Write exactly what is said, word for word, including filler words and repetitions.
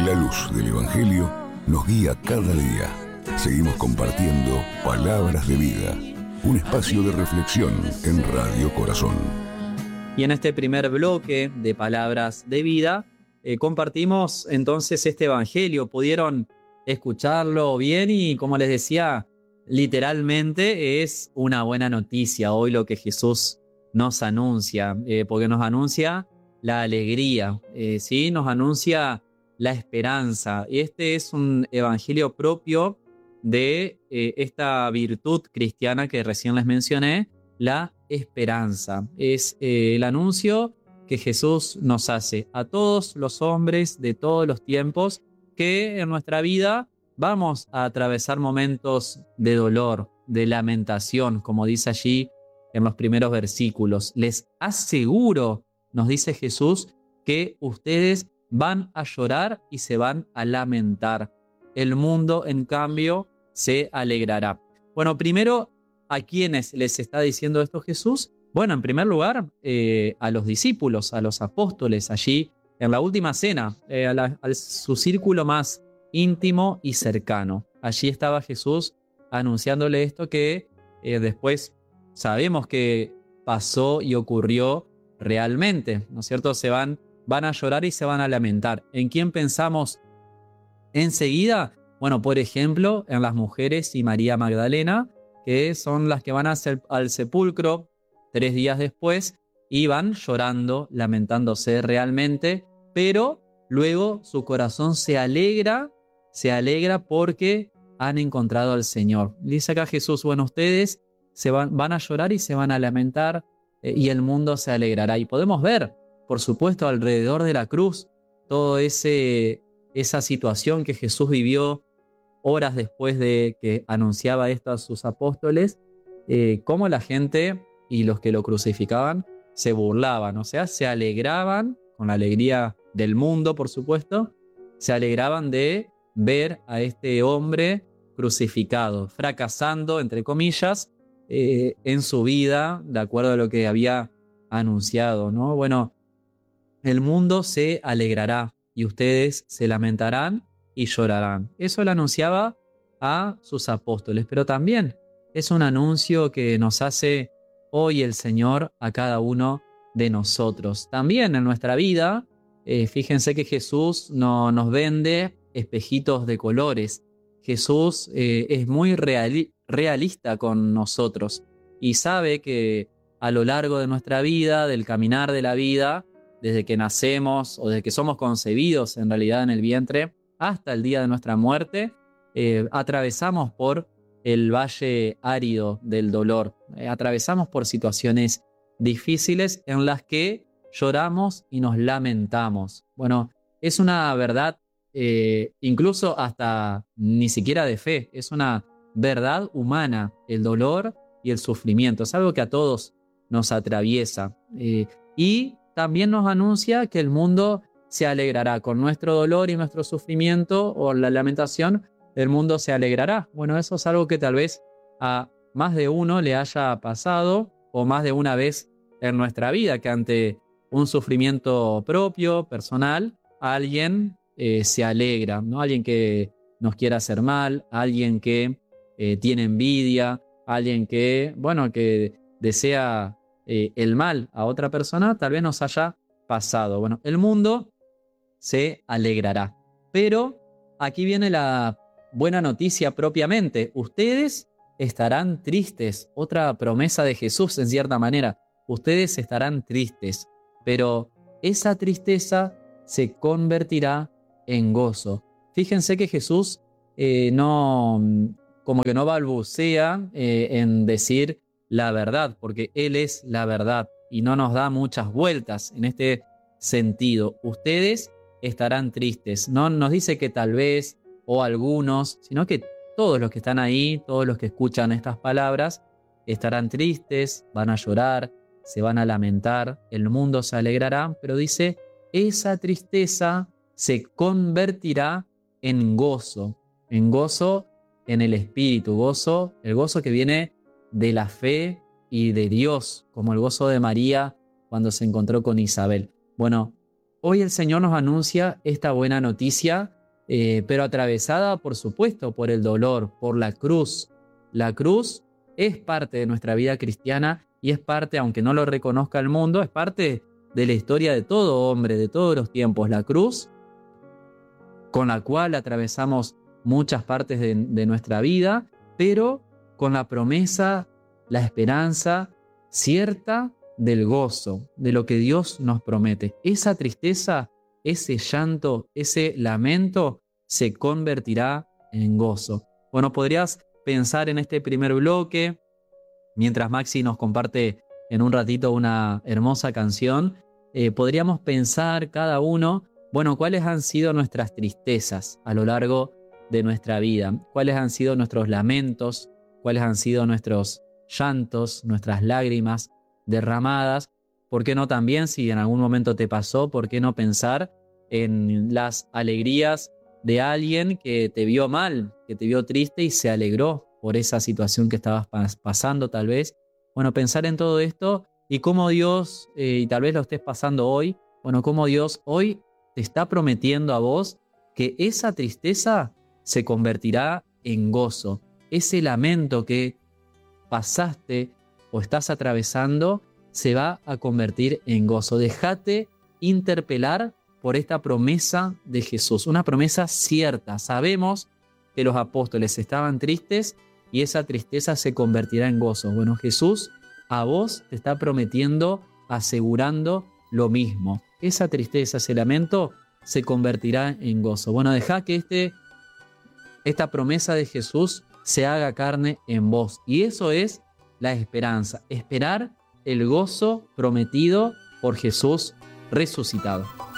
La luz del Evangelio nos guía cada día. Seguimos compartiendo Palabras de Vida, un espacio de reflexión en Radio Corazón. Y en este primer bloque de Palabras de Vida, eh, compartimos entonces este Evangelio. Pudieron escucharlo bien y, como les decía, literalmente es una buena noticia hoy lo que Jesús nos anuncia, eh, porque nos anuncia la alegría, eh, ¿sí? Nos anuncia la esperanza. Y este es un evangelio propio de eh, esta virtud cristiana que recién les mencioné, la esperanza. Es eh, el anuncio que Jesús nos hace a todos los hombres de todos los tiempos que en nuestra vida vamos a atravesar momentos de dolor, de lamentación, como dice allí en los primeros versículos. Les aseguro, nos dice Jesús, que ustedes van a llorar y se van a lamentar. El mundo, en cambio, se alegrará. Bueno, primero, ¿a quiénes les está diciendo esto Jesús? Bueno, en primer lugar, eh, a los discípulos, a los apóstoles, allí en la última cena, eh, a, la, a su círculo más íntimo y cercano. Allí estaba Jesús anunciándole esto que eh, después sabemos que pasó y ocurrió realmente, ¿no es cierto? Se van, van a llorar y se van a lamentar. ¿En quién pensamos enseguida? Bueno, por ejemplo, en las mujeres y María Magdalena, que son las que van a ser, al sepulcro tres días después y van llorando, lamentándose realmente, pero luego su corazón se alegra, se alegra porque han encontrado al Señor. Dice acá Jesús, bueno, ustedes se van, van a llorar y se van a lamentar eh, y el mundo se alegrará. Y podemos ver, por supuesto, alrededor de la cruz, toda esa situación que Jesús vivió horas después de que anunciaba esto a sus apóstoles, eh, cómo la gente y los que lo crucificaban se burlaban, o sea, se alegraban, con la alegría del mundo, por supuesto, se alegraban de ver a este hombre crucificado, fracasando, entre comillas, eh, en su vida, de acuerdo a lo que había anunciado, ¿no? Bueno, el mundo se alegrará y ustedes se lamentarán y llorarán. Eso lo anunciaba a sus apóstoles, pero también es un anuncio que nos hace hoy el Señor a cada uno de nosotros. También en nuestra vida, eh, fíjense que Jesús no, nos vende espejitos de colores. Jesús eh, es muy reali- realista con nosotros y sabe que a lo largo de nuestra vida, del caminar de la vida, desde que nacemos o desde que somos concebidos en realidad en el vientre, hasta el día de nuestra muerte, eh, atravesamos por el valle árido del dolor. Eh, atravesamos por situaciones difíciles en las que lloramos y nos lamentamos. Bueno, es una verdad eh, incluso hasta ni siquiera de fe, es una verdad humana, el dolor y el sufrimiento. Es algo que a todos nos atraviesa. Eh, y también nos anuncia que el mundo se alegrará con nuestro dolor y nuestro sufrimiento o la lamentación. El mundo se alegrará. Bueno, eso es algo que tal vez a más de uno le haya pasado o más de una vez en nuestra vida, que ante un sufrimiento propio, personal, alguien eh, se alegra, ¿no? Alguien que nos quiera hacer mal, alguien que eh, tiene envidia, alguien que, bueno, que desea eh, el mal a otra persona, tal vez nos haya pasado. Bueno, el mundo se alegrará. Pero aquí viene la buena noticia propiamente. Ustedes estarán tristes. Otra promesa de Jesús, en cierta manera. Ustedes estarán tristes, pero esa tristeza se convertirá en gozo. Fíjense que Jesús eh, no, como que no balbucea eh, en decir la verdad, porque Él es la verdad y no nos da muchas vueltas en este sentido. Ustedes estarán tristes. No nos dice que tal vez o algunos, sino que todos los que están ahí, todos los que escuchan estas palabras, estarán tristes, van a llorar, se van a lamentar, el mundo se alegrará, pero dice, esa tristeza se convertirá en gozo, en gozo en el Espíritu, gozo, el gozo que viene de la fe y de Dios, como el gozo de María cuando se encontró con Isabel. Bueno, hoy el Señor nos anuncia esta buena noticia, eh, pero atravesada, por supuesto, por el dolor, por la cruz. La cruz es parte de nuestra vida cristiana y es parte, aunque no lo reconozca el mundo, es parte de la historia de todo hombre, de todos los tiempos. La cruz, con la cual atravesamos muchas partes de, de nuestra vida, pero con la promesa, la esperanza cierta del gozo, de lo que Dios nos promete. Esa tristeza, ese llanto, ese lamento se convertirá en gozo. Bueno, podrías pensar en este primer bloque, mientras Maxi nos comparte en un ratito una hermosa canción, eh, podríamos pensar cada uno, bueno, cuáles han sido nuestras tristezas a lo largo de nuestra vida, cuáles han sido nuestros lamentos, cuáles han sido nuestros llantos, nuestras lágrimas derramadas. ¿Por qué no también, si en algún momento te pasó, por qué no pensar en las alegrías de alguien que te vio mal, que te vio triste y se alegró por esa situación que estabas pas- pasando tal vez? Bueno, pensar en todo esto y cómo Dios, eh, y tal vez lo estés pasando hoy, bueno, cómo Dios hoy te está prometiendo a vos que esa tristeza se convertirá en gozo. Ese lamento que pasaste o estás atravesando se va a convertir en gozo. Déjate interpelar por esta promesa de Jesús, una promesa cierta. Sabemos que los apóstoles estaban tristes y esa tristeza se convertirá en gozo. Bueno, Jesús a vos te está prometiendo, asegurando lo mismo. Esa tristeza, ese lamento se convertirá en gozo. Bueno, deja que este, esta promesa de Jesús se haga carne en vos. Y eso es la esperanza, esperar el gozo prometido por Jesús resucitado.